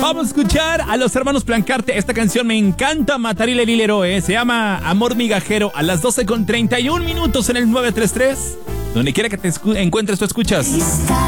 Vamos a escuchar a los hermanos Plancarte. Esta canción me encanta, Matarile Lilero, Se llama Amor Migajero. A las 12:31 en el 933. Donde quiera que te encuentres, tú escuchas